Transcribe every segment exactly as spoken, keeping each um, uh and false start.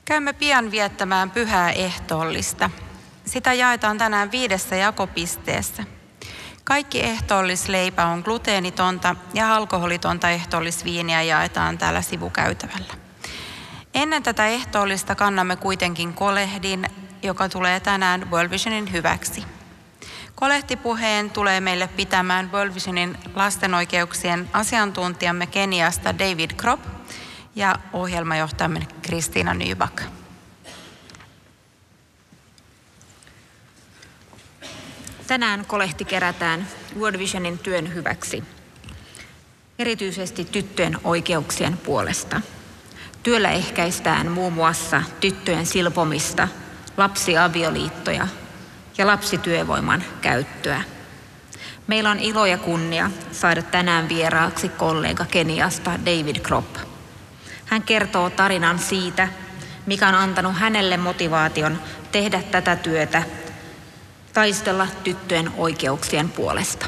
Käymme pian viettämään pyhää ehtoollista. Sitä jaetaan tänään viidessä jakopisteessä. Kaikki ehtoollisleipä on gluteenitonta ja alkoholitonta ehtoollisviiniä jaetaan täällä sivukäytävällä. Ennen tätä ehtoollista kannamme kuitenkin kolehdin, joka tulee tänään World Visionin hyväksi. Kolehtipuheen tulee meille pitämään World Visionin lastenoikeuksien asiantuntijamme Keniasta David Kropp ja ohjelmajohtajamme Kristiina Nyback. Tänään kolehti kerätään World Visionin työn hyväksi, erityisesti tyttöjen oikeuksien puolesta. Työllä ehkäistään muun muassa tyttöjen silpomista, lapsiavioliittoja ja lapsityövoiman käyttöä. Meillä on ilo ja kunnia saada tänään vieraaksi kollega Keniasta David Kropp. Hän kertoo tarinan siitä, mikä on antanut hänelle motivaation tehdä tätä työtä, taistella tyttöjen oikeuksien puolesta.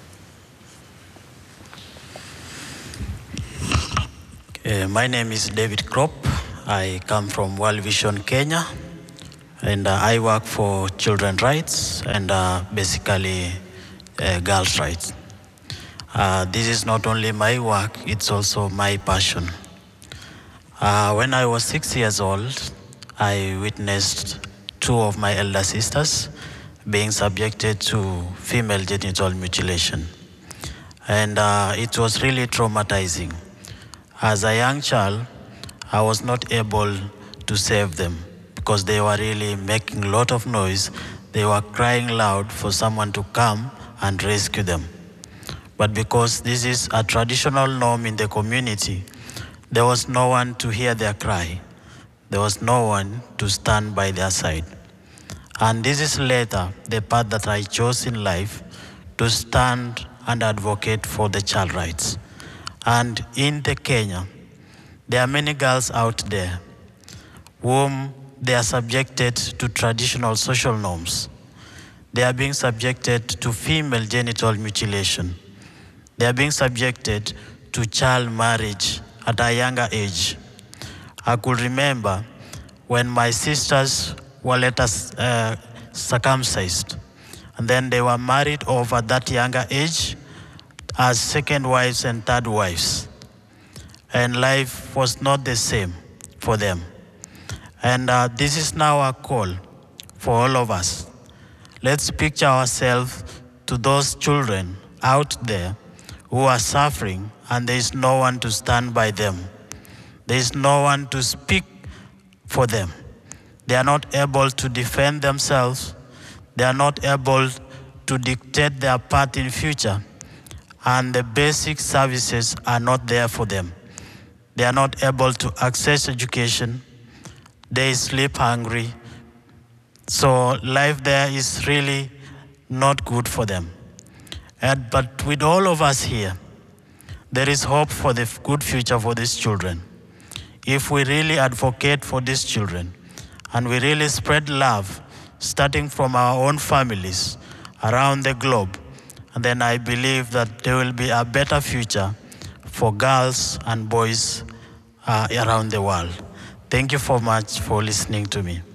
Uh, my name is David Kropp. I come from World Vision Kenya, and uh, I work for children's rights and uh, basically uh, girls' rights. Uh, this is not only my work, it's also my passion. Uh, when I was six years old, I witnessed two of my elder sisters being subjected to female genital mutilation. And uh, it was really traumatizing. As a young child, I was not able to save them because they were really making a lot of noise. They were crying loud for someone to come and rescue them. But because this is a traditional norm in the community, there was no one to hear their cry. There was no one to stand by their side. And this is later the path that I chose in life, to stand and advocate for the child rights. And in the Kenya, there are many girls out there whom they are subjected to traditional social norms. They are being subjected to female genital mutilation. They are being subjected to child marriage at a younger age. I could remember when my sisters were later uh, circumcised, and then they were married off at that younger age as second wives and third wives. And life was not the same for them. And uh, this is now a call for all of us. Let's picture ourselves to those children out there who are suffering, and there is no one to stand by them. There is no one to speak for them. They are not able to defend themselves. They are not able to dictate their path in future. And the basic services are not there for them. They are not able to access education. They sleep hungry. So life there is really not good for them. And, but with all of us here, there is hope for the good future for these children. If we really advocate for these children, and we really spread love, starting from our own families around the globe, and then I believe that there will be a better future for girls and boys uh, around the world. Thank you so much for listening to me.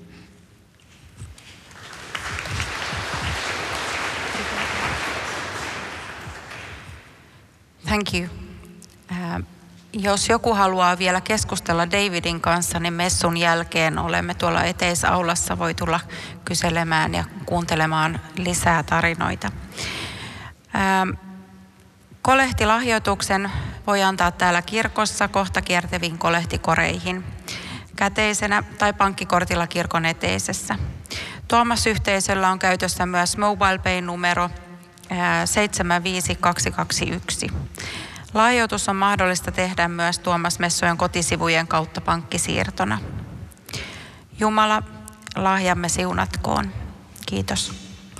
Thank you. Uh, jos joku haluaa vielä keskustella Davidin kanssa, niin messun jälkeen olemme tuolla eteisaulassa, voi tulla kyselemään ja kuuntelemaan lisää tarinoita. Uh, kolehtilahjoituksen voi antaa täällä kirkossa kohta kiertäviin kolehtikoreihin, käteisenä tai pankkikortilla kirkon eteisessä. Tuomas-yhteisöllä on käytössä myös Mobile Pay-numero seitsemän viisi kaksi kaksi yksi. Lahjoitus on mahdollista tehdä myös Tuomas-messujen kotisivujen kautta pankkisiirtona. Jumala, lahjamme siunatkoon. Kiitos.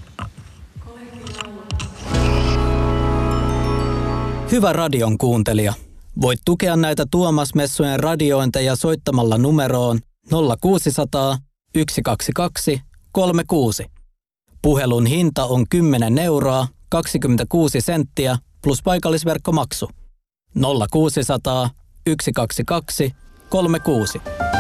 Hyvä radion kuuntelija. Voit tukea näitä Tuomas-messujen radiointeja soittamalla numeroon nolla kuusi nolla nolla yksi kaksi kaksi kolme kuusi. Puhelun hinta on kymmenen euroa kaksikymmentäkuusi senttiä plus paikallisverkkomaksu. nolla kuusi nolla nolla yksi kaksi kaksi kolme kuusi.